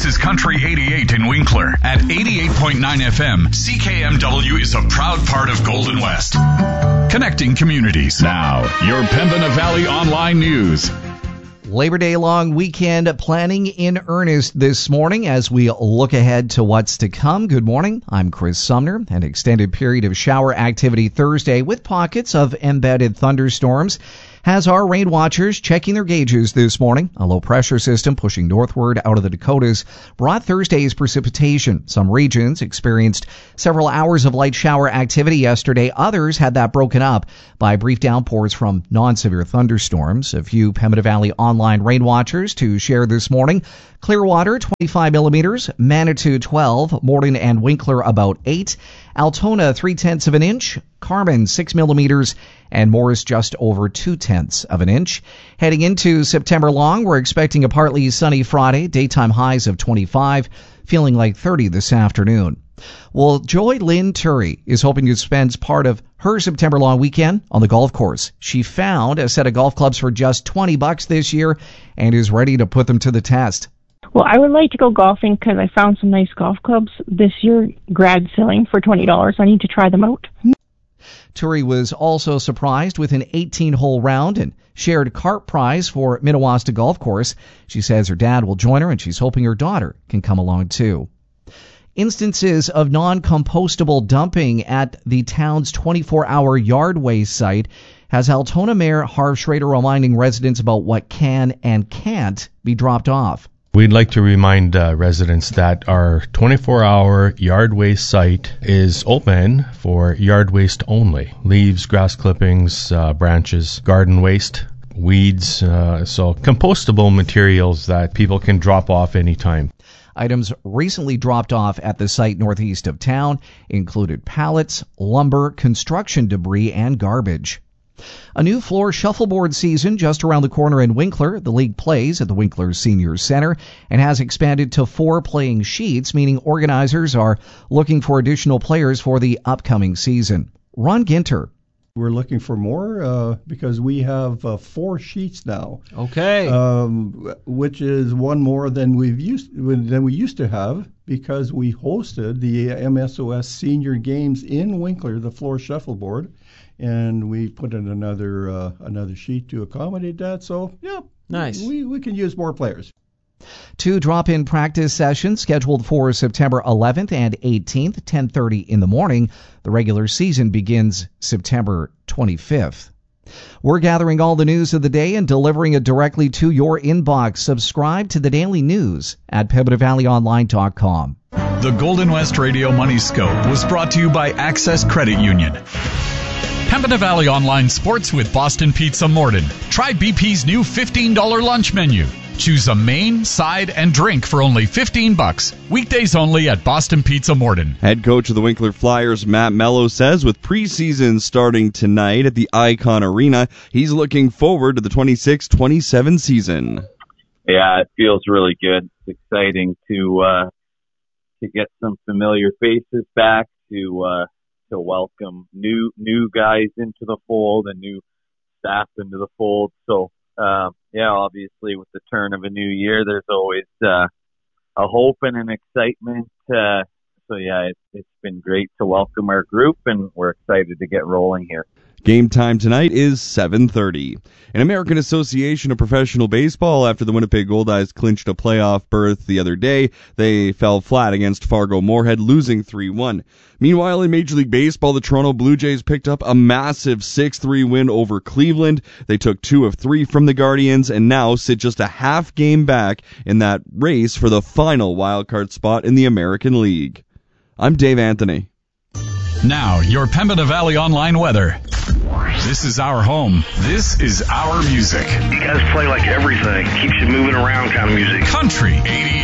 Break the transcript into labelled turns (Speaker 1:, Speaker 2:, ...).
Speaker 1: is Country 88 in Winkler. At 88.9 FM, CKMW is a proud part of Golden West. Connecting communities. Now, your Pembina Valley Online News.
Speaker 2: Labor Day long weekend planning in earnest this morning as we look ahead to what's to come. Good morning. I'm Chris Sumner. An extended period of shower activity Thursday with pockets of embedded thunderstorms has our rain watchers checking their gauges this morning. A low pressure system pushing northward out of the Dakotas brought Thursday's precipitation. Some regions experienced several hours of light shower activity yesterday. Others had that broken up by brief downpours from non-severe thunderstorms. A few Pembina Valley online rain watchers to share this morning. Clearwater, 25 millimeters. Manitou, 12. Morden and Winkler, about 8. Altona, 0.3 of an inch. Carmen, 6 millimeters. And Morris, just over 0.2 of an inch. Heading into September long, we're expecting a partly sunny Friday. Daytime highs of 25. Feeling like 30 this afternoon. Well, Joy Lynn Turry is hoping to spend part of her September long weekend on the golf course. She found a set of golf clubs for just $20 this year and is ready to put them to the test.
Speaker 3: Well, I would like to go golfing because I found some nice golf clubs this year, grad selling for $20. I need to try them out.
Speaker 2: Turry was also surprised with an 18-hole round and shared cart prize for Minnewaska Golf Course. She says her dad will join her and she's hoping her daughter can come along too. Instances of non-compostable dumping at the town's 24-hour yard waste site has Altona Mayor Harv Schrader reminding residents about what can and can't be dropped off.
Speaker 4: We'd like to remind residents that our 24-hour yard waste site is open for yard waste only. Leaves, grass clippings, branches, garden waste, weeds, so compostable materials that people can drop off anytime.
Speaker 2: Items recently dropped off at the site northeast of town included pallets, lumber, construction debris, and garbage. A new floor shuffleboard season just around the corner in Winkler. The league plays at the Winkler Senior Center and has expanded to 4 playing sheets, meaning organizers are looking for additional players for the upcoming season. Ron Ginter.
Speaker 5: We're looking for more because we have 4 sheets now.
Speaker 2: Okay.
Speaker 5: Which is one more than we used to have because we hosted the MSOS Senior Games in Winkler, the floor shuffleboard. And we put in another sheet to accommodate that. So, yeah,
Speaker 2: nice.
Speaker 5: We can use more players.
Speaker 2: 2 drop-in practice sessions scheduled for September 11th and 18th, 10:30 in the morning. The regular season begins September 25th. We're gathering all the news of the day and delivering it directly to your inbox. Subscribe to the Daily News at PembinaValleyOnline.com.
Speaker 1: The Golden West Radio Money Scope was brought to you by Access Credit Union. Pembina Valley Online Sports with Boston Pizza Morden. Try BP's new $15 lunch menu. Choose a main, side, and drink for only $15. Weekdays only at Boston Pizza Morden.
Speaker 6: Head coach of the Winkler Flyers, Matt Mello, says with preseason starting tonight at the Icon Arena, he's looking forward to the 26-27 season.
Speaker 7: Yeah, it feels really good. It's exciting to get some familiar faces back, to welcome new guys into the fold and new staff into the fold. So, obviously with the turn of a new year, there's always a hope and an excitement. It's been great to welcome our group, and we're excited to get rolling here.
Speaker 6: Game time tonight is 7:30. An American Association of Professional Baseball, after the Winnipeg Goldeyes clinched a playoff berth the other day, they fell flat against Fargo-Moorhead, losing 3-1. Meanwhile, in Major League Baseball, the Toronto Blue Jays picked up a massive 6-3 win over Cleveland. They took 2 of 3 from the Guardians and now sit just a half game back in that race for the final wildcard spot in the American League. I'm Dave Anthony.
Speaker 1: Now, your Pembina Valley Online weather. This is our home. This is our music.
Speaker 8: You guys play like everything. Keeps you moving around kind of music.
Speaker 1: Country 88.